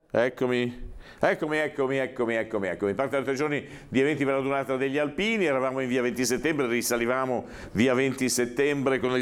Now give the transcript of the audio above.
Eccomi. Parte da 3 giorni di eventi per la durata degli Alpini, eravamo in via 20 settembre, risalivamo via 20 settembre con il